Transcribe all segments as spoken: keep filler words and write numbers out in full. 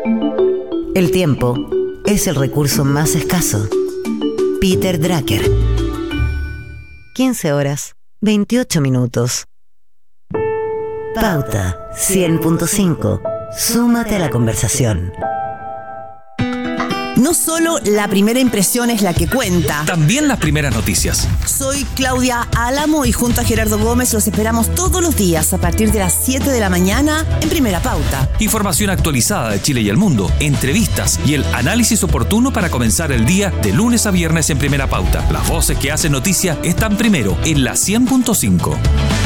El tiempo es el recurso más escaso. Peter Drucker. quince horas, veintiocho minutos. Pauta cien punto cinco. Súmate a la conversación. No solo la primera impresión es la que cuenta. También las primeras noticias. Soy Claudia Álamo y junto a Gerardo Gómez los esperamos todos los días a partir de las siete de la mañana en Primera Pauta. Información actualizada de Chile y el mundo, entrevistas y el análisis oportuno para comenzar el día de lunes a viernes en Primera Pauta. Las voces que hacen noticia están primero en la cien punto cinco.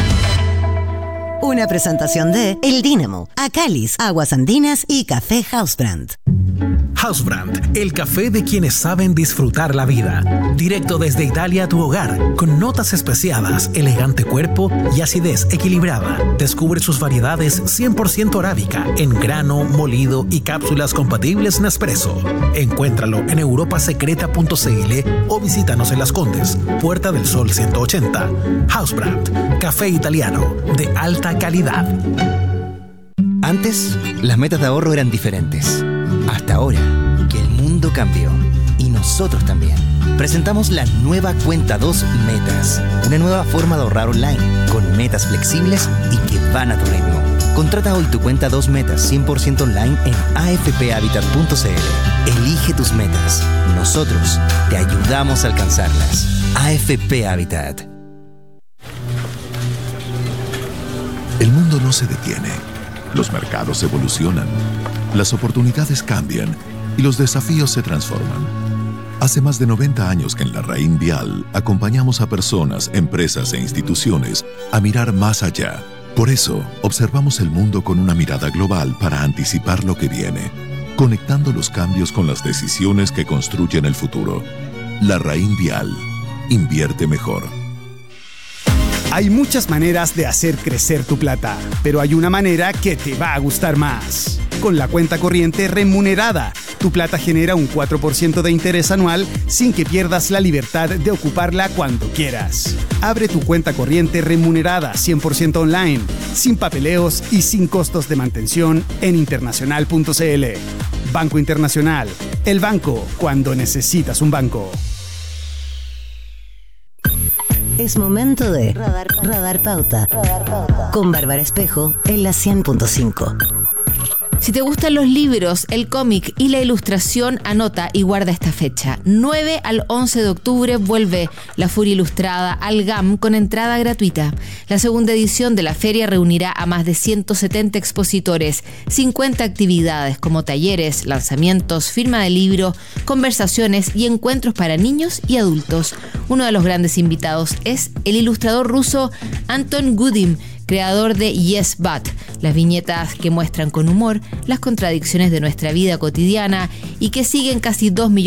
Una presentación de El Dínamo, Acalis, Aguas Andinas y Café Housebrand. Housebrand, el café de quienes saben disfrutar la vida. Directo desde Italia a tu hogar, con notas especiadas, elegante cuerpo y acidez equilibrada. Descubre sus variedades cien por ciento arábica, en grano, molido y cápsulas compatibles Nespresso. Encuéntralo en europa secreta punto c l o visítanos en Las Condes, Puerta del Sol ciento ochenta. Housebrand, café italiano de alta calidad. Antes, las metas de ahorro eran diferentes. Hasta ahora, que el mundo cambió. Y nosotros también. Presentamos la nueva Cuenta dos Metas. Una nueva forma de ahorrar online, con metas flexibles y que van a tu ritmo. Contrata hoy tu Cuenta dos Metas cien por ciento online en a f p habitat punto c l. Elige tus metas. Nosotros te ayudamos a alcanzarlas. A F P Habitat. El mundo no se detiene. Los mercados evolucionan, las oportunidades cambian y los desafíos se transforman. Hace más de noventa años que en la Raín Vial acompañamos a personas, empresas e instituciones a mirar más allá. Por eso, observamos el mundo con una mirada global para anticipar lo que viene, conectando los cambios con las decisiones que construyen el futuro. La Raín Vial. Invierte mejor. Hay muchas maneras de hacer crecer tu plata, pero hay una manera que te va a gustar más. Con la cuenta corriente remunerada, tu plata genera un cuatro por ciento de interés anual sin que pierdas la libertad de ocuparla cuando quieras. Abre tu cuenta corriente remunerada cien por ciento online, sin papeleos y sin costos de mantención en internacional punto c l. Banco Internacional, el banco cuando necesitas un banco. Es momento de Radar, Radar Pauta, Radar Pauta, con Bárbara Espejo en la cien punto cinco. Si te gustan los libros, el cómic y la ilustración, anota y guarda esta fecha. nueve al once de octubre vuelve La Furia Ilustrada al G A M con entrada gratuita. La segunda edición de la feria reunirá a más de ciento setenta expositores, cincuenta actividades como talleres, lanzamientos, firma de libro, conversaciones y encuentros para niños y adultos. Uno de los grandes invitados es el ilustrador ruso Anton Gudim, creador de Yes But, las viñetas que muestran con humor las contradicciones de nuestra vida cotidiana y que siguen casi dos millones